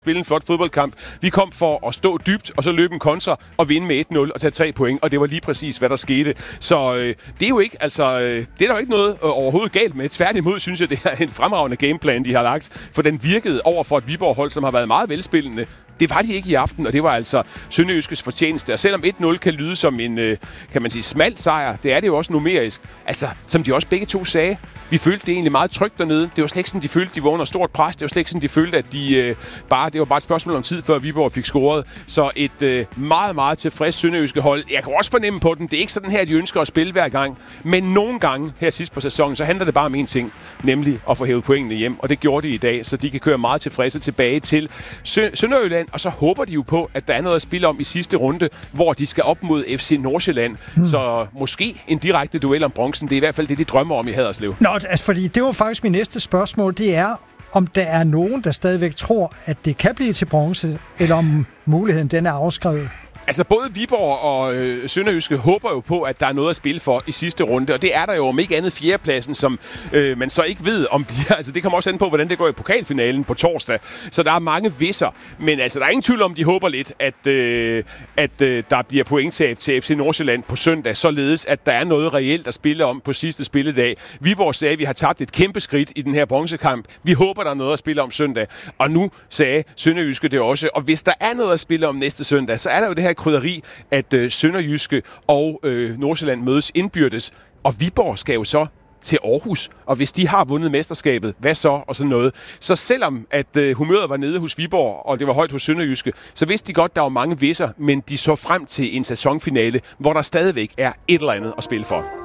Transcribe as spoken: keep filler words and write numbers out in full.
spille en flot fodboldkamp. Vi kom for at stå dybt, og så løbe en kontra og vinde med et nul og tage tre point, og det var lige præcis, hvad der skete. Så øh, det er jo ikke, altså, øh, det er der jo ikke noget øh, overhovedet galt med. Tværtimod synes jeg, det er en fremragende gameplan, de har lagt, for den virkede over for et Viborg-hold, som har været meget velspillende. Det var de ikke i aften, og det var altså Sønderjyskes fortjeneste. Og selvom et nul kan lyde som en, øh, kan man sige, smal sejr, det er det jo også numerisk. Altså, som de også begge to sagde, vi følte det egentlig meget trygt dernede. Det var slet ikke sådan, de følte, de var under stort pres. Det var slet ikke sådan, de følte, at de øh, bare, det var bare et spørgsmål om tid, før Viborg fik scoret. Så et øh, meget, meget tilfreds Sønderjyske hold. Jeg kan også fornemme på den. Det er ikke sådan her, de ønsker at spille hver gang. Men nogle gange her sidst på sæsonen, så handler det bare om en ting, nemlig at få hævet pointene hjem. Og det gjorde de i dag, så de kan køre meget tilfredse tilbage til Sø- Sønderjylland. Og så håber de jo på, at der er noget at spille om i sidste runde, hvor de skal op mod F C Nordsjælland. Hmm. Så måske en direkte duel om bronzen. Det er i hvert fald det, de drømmer om i Haderslev. Nå, altså, fordi det var faktisk min næste spørgsmål. Det er, om der er nogen, der stadigvæk tror, at det kan blive til bronze, eller om muligheden den er afskrevet. Altså både Viborg og øh, Sønderjyske håber jo på, at der er noget at spille for i sidste runde, og det er der jo om ikke andet fjerdepladsen, som øh, man så ikke ved om de, altså det kommer også an på, hvordan det går i pokalfinalen på torsdag. Så der er mange visser, men altså der er ingen tvivl om, de håber lidt, at, øh, at øh, der bliver pointtab til F C Nordsjælland på søndag, således at der er noget reelt at spille om på sidste spilledag. Viborg sagde, at vi har tabt et kæmpe skridt i den her bronzekamp. Vi håber, der er noget at spille om søndag, og nu sagde Sønderjyske det også, og hvis der er noget at spille om næste søndag, så er der jo det her krydderi, at øh, Sønderjyske og øh, Nordsjælland mødes indbyrdes, og Viborg skal jo så til Aarhus, og hvis de har vundet mesterskabet, hvad så, og sådan noget. Så selvom at øh, humøret var nede hos Viborg, og det var højt hos Sønderjyske, så vidste de godt, der var mange visser, men de så frem til en sæsonfinale, hvor der stadigvæk er et eller andet at spille for.